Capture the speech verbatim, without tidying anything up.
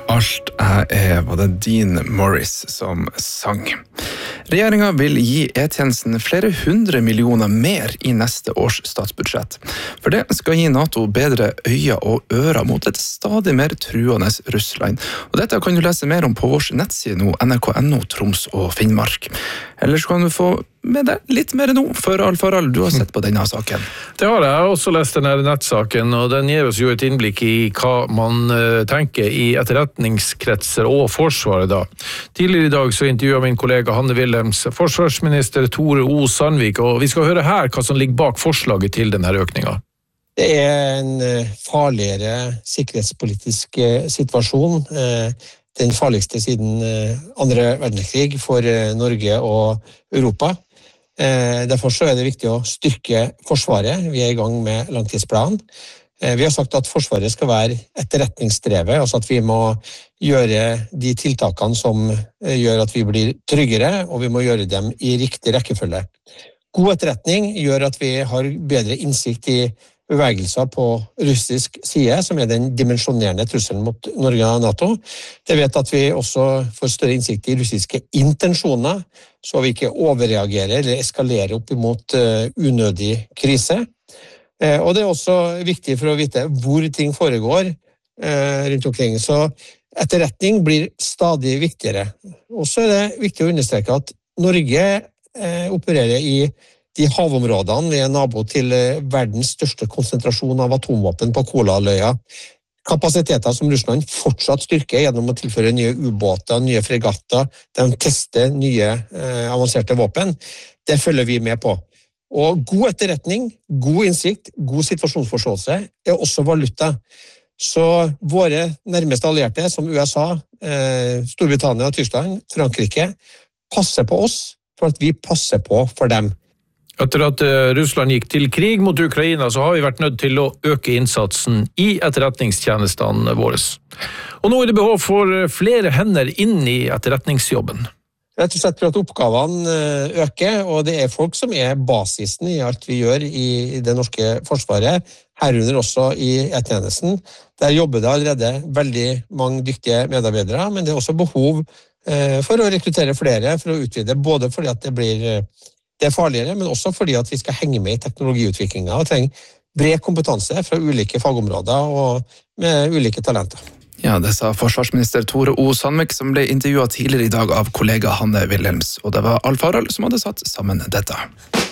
Alt jeg er, var det Dean Morris som sang. Regjeringen vil gi E-tjenesten flere hundre millioner mer i neste års statsbudsjett. For det skal gi NATO bedre øyne og ører mot et stadig mer truende Russland. Og dette kan du lese mer om på vår nettside nå, N R K punktum N O Troms og Finnmark. Ellers kan du få med deg litt mer nå, for Alf Harald, du har sett på denne saken. Det har jeg. Jeg har også lest denne nettsaken, og den gir oss jo et innblikk i hva man tenker i etterretningskretser og forsvaret da. Tidligere i dag så intervjuet min kollega Hanne Wilhelms forsvarsminister Tore O. Sandvik, og vi skal høre her hva som ligger bak forslaget til denne økningen. Det er en farligere sikkerhetspolitisk situasjon, den farligste siden andre verdenskrig for Norge og Europa. Derfor så er det viktig å styrke Forsvaret. Vi er i gang med langtidsplanen. Vi har sagt at Forsvaret skal være etterretningsdrevet, altså at vi må gjøre de tiltakene som gjør at vi blir tryggere, og vi må gjøre dem i riktig rekkefølge. God etterretning gjør at vi har bedre innsikt i bevegelser på russisk side, som er den dimensjonerende trusselen mot Norge og NATO. Det vet at vi også får større innsikt i russiske intensjoner, så vi ikke overreagerer eller eskalerer opp imot unødig krise. Og det er også viktig for å vite hvor ting foregår rundt omkring. Så etterretning blir stadig viktigere. Og så er det viktig å understreke at Norge opererer i de havområdene. Vi er nabo til verdens største konsentrasjon av atomvåpen på Kolahalvøya. Kapasiteter som Russland fortsatt styrker gjennom å tilføre nye ubåter, nye fregatter, de tester nye eh, avanserte våpen. Det følger vi med på. Og god etterretning, god innsikt, god situasjonsforståelse er også valuta. Så våre nærmeste allierte, som U S A, eh, Storbritannia, Tyskland, Frankrike, passer på oss for at vi passer på for dem. Etter at Russland gikk til krig mot Ukraina, så har vi vært nødt til å øke innsatsen i etterretningstjenestene våre. Og nå er det behov for flere hender inn i etterretningsjobben. Rett og slett for at oppgavene øker, og det er folk som er basisen i alt vi gjør i det norske forsvaret, herunder også i E-tjenesten. Der jobber det allerede veldig mange dyktige medarbeidere, men det er også behov for å rekruttere flere, for å utvide, både fordi at det blir Det er farligere, men også fordi at vi skal henge med i teknologiutviklingen og trenger bred kompetanse fra ulike fagområder og med ulike talenter. Ja, det sa forsvarsminister Tore O. Sandvik, som ble intervjuet tidligere i dag av kollega Hanne Wilhelms, og det var Alf Harald som hadde satt sammen dette.